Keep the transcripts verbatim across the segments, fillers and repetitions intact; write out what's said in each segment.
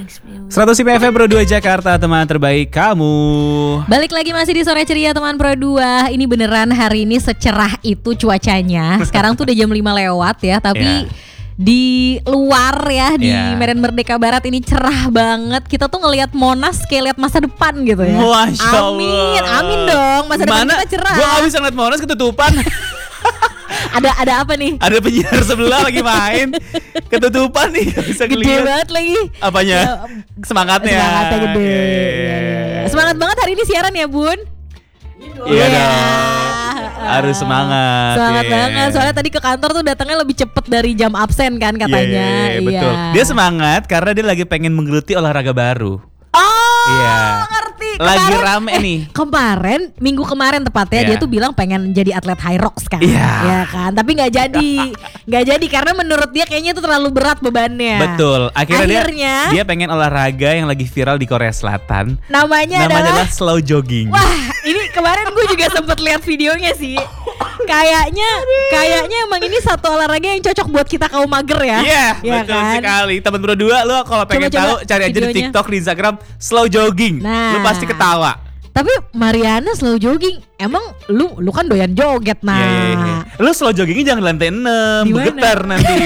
seratus I P F M Pro dua Jakarta, teman terbaik kamu. Balik lagi masih di Sore Ceria teman Pro dua. Ini beneran hari ini secerah itu cuacanya. Sekarang tuh udah jam lima lewat ya, tapi yeah. Di luar ya, di yeah. Medan Merdeka Barat ini cerah banget. Kita tuh ngelihat Monas kayak lihat masa depan gitu ya. Masya Allah. Amin, amin dong. Masa Mana? depan kita cerah. Gue gak bisa ngeliat Monas ketutupan. Ada ada apa nih? Ada penyiar sebelah lagi main, ketutupan nih, gak bisa ngeliat. Gede banget lagi. Apanya? Semangatnya. Semangatnya gede. Yeah. Yeah, yeah. Semangat banget hari ini siaran ya Bun. Iya yeah, dong. Harus semangat. Semangat yeah. banget. Soalnya tadi ke kantor tuh datangnya lebih cepet dari jam absen kan katanya. Iya, yeah, yeah, betul. Yeah. Dia semangat karena dia lagi pengen menggeluti olahraga baru. Oh, iya. ngerti. Lagi kemarin, rame eh, nih. Kemarin, minggu kemarin tepatnya yeah. dia tuh bilang pengen jadi atlet high rocks kan. Iya. Ya kan, tapi gak jadi. Gak jadi karena menurut dia kayaknya itu terlalu berat bebannya. Betul. Akhirnya, Akhirnya dia, dia pengen olahraga yang lagi viral di Korea Selatan. Namanya, namanya adalah, adalah slow jogging. Wah, ini kemarin gue juga sempet lihat videonya sih. Kayaknya kayaknya emang ini satu olahraga yang cocok buat kita kaum mager ya. Iya, yeah, ya betul kan? sekali. Temen berdua lo kalau pengen Coba-coba tahu cari aja videonya. di TikTok, di Instagram slow jogging. Nah, lu pasti ketawa. Tapi Mariana slow jogging, emang lu lu kan doyan joget nah. Iya, iya, iya. Lu slow joggingnya jangan lantai enam, Dimana? bergetar nanti.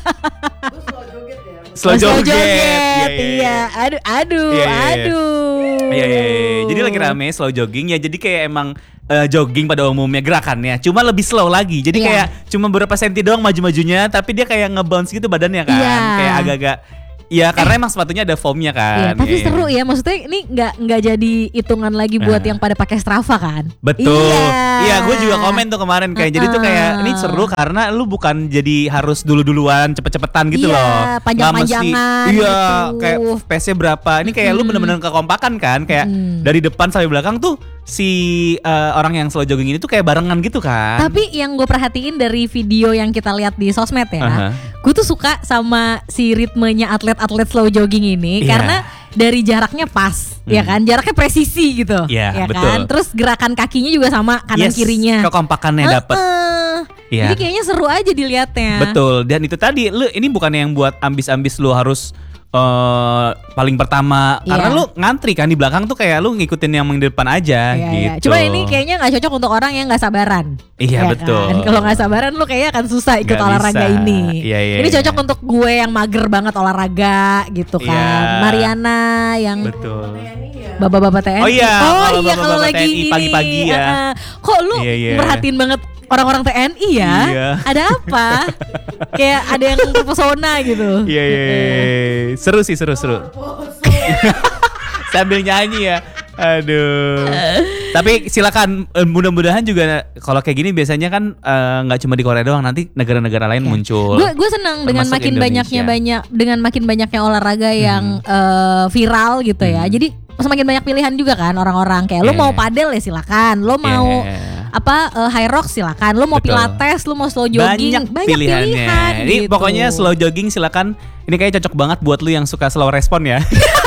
Slow Oh, joget, joget, iya, iya, iya. Aduh, aduh, Iya, iya, iya. aduh. Iya, iya, iya. Jadi lagi rame slow jogging ya. Jadi kayak emang uh, jogging pada umumnya gerakannya, cuma lebih slow lagi. Jadi Iya. kayak cuma beberapa senti doang maju-majunya, tapi dia kayak nge-bounce gitu badannya kan. Iya. Kayak agak-agak. Ya karena emang sepatunya ada foamnya kan. Iya, tapi iya, seru iya. ya, maksudnya ini nggak nggak jadi hitungan lagi buat Nah. yang pada pakai Strava kan? Betul. Iya, Iya, gue juga komen tuh kemarin kayak jadi tuh kayak ini seru karena lu bukan jadi harus dulu-duluan cepet-cepetan gitu Iya, loh. panjang-panjangan Nggak mesti- Iya, gitu. kayak pace-nya berapa. Ini kayak lu bener-bener kekompakan kan, kayak Hmm. dari depan sampai belakang tuh si uh, orang yang slow jogging ini tuh kayak barengan gitu kan. Tapi yang gue perhatiin dari video yang kita lihat di sosmed ya, Uh-huh. gue tuh suka sama si ritmenya atlet-atlet slow jogging ini Iya. karena dari jaraknya pas, Hmm. ya kan, jaraknya presisi gitu, Iya, ya betul. kan. Terus gerakan kakinya juga sama kanan Yes, kirinya. kekompakannya dapet. Uh-uh. Iya. Jadi kayaknya seru aja dilihatnya. Betul. Dan itu tadi lu ini bukan yang buat ambis-ambis lu harus uh, paling pertama Iya. karena lu ngantri kan di belakang tuh kayak lu ngikutin yang di depan aja Iya, iya. gitu. Cuma ini kayaknya nggak cocok untuk orang yang nggak sabaran. Iya, ya betul. Kan? Kalau nggak sabaran lu kayaknya akan susah ikut Nggak olahraga bisa. ini. Iya, iya, ini iya. cocok untuk gue yang mager banget olahraga gitu kan. Iya. Mariana yang Betul. bapak-bapak T N I. Oh iya, oh kalau iya bapak-bapak kalau lagi T N I ini pagi-pagi ya. uh-uh. Kok lu Iya, iya. merhatiin banget orang-orang T N I ya? Iya. Ada apa? Kayak ada yang terpesona gitu. Iya, iya, iya. Seru sih, seru, seru. Sambil nyanyi ya. Aduh. Tapi silakan, eh, mudah-mudahan juga kalau kayak gini biasanya kan eh, nggak cuma di Korea doang, nanti negara-negara lain muncul. Gue gue senang dengan Termasuk makin Indonesia. banyaknya banyak dengan makin banyaknya olahraga yang eh, viral gitu ya. Hmm. Jadi semakin banyak pilihan juga kan orang-orang kayak lo Yeah. mau padel ya silakan, lo mau Yeah. apa eh, high rock silakan, lo mau Betul. pilates, lo mau slow jogging, Banyak, pilihannya. pilihan Ini gitu. pokoknya slow jogging silakan. Ini kayak cocok banget buat lu yang suka slow respon ya.